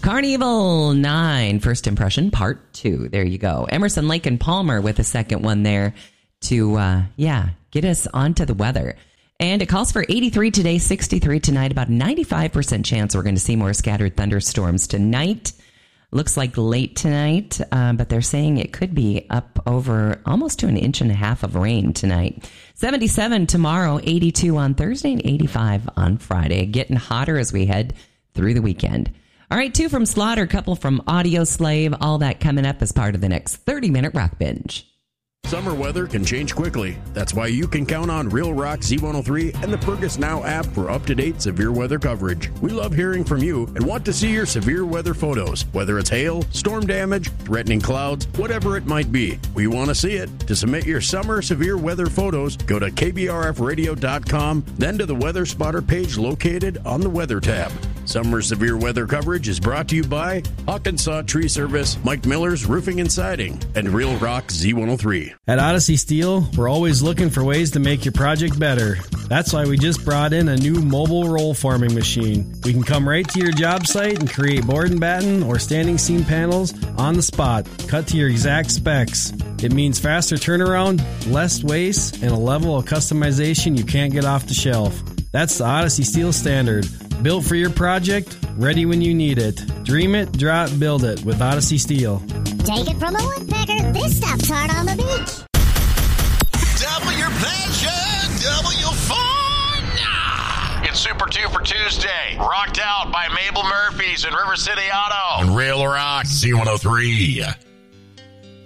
Carnival 9, First Impression, Part 2. There you go. Emerson, Lake, and Palmer with the second one there to, get us onto the weather. And it calls for 83 today, 63 tonight, about a 95% chance we're going to see more scattered thunderstorms tonight. Looks like late tonight, but they're saying it could be up over almost to an inch and a half of rain tonight. 77 tomorrow, 82 on Thursday, and 85 on Friday. Getting hotter as we head through the weekend. All right, 2 from Slaughter, couple from Audio Slave. All that coming up as part of the next 30-minute Rock Binge. Summer weather can change quickly. That's why you can count on Real Rock Z103 and the Fergus Now app for up-to-date severe weather coverage. We love hearing from you and want to see your severe weather photos, whether it's hail, storm damage, threatening clouds, whatever it might be. We want to see it. To submit your summer severe weather photos, go to kbrfradio.com, then to the Weather Spotter page located on the Weather tab. Summer severe weather coverage is brought to you by Hawkinsaw Tree Service, Mike Miller's Roofing and Siding, and Real Rock Z103. At Odyssey Steel, we're always looking for ways to make your project better. That's why we just brought in a new mobile roll forming machine. We can come right to your job site and create board and batten or standing seam panels on the spot, cut to your exact specs. It means faster turnaround, less waste, and a level of customization you can't get off the shelf. That's the Odyssey Steel standard. Built for your project, ready when you need it. Dream it, draw it, build it with Odyssey Steel. Take it from a woodpecker, this stuff's hard on the beach. Double your pleasure, double your fun. It's Super 2 for Tuesday. Rocked Out by Mabel Murphys and River City Auto. On Rail Rock Z103.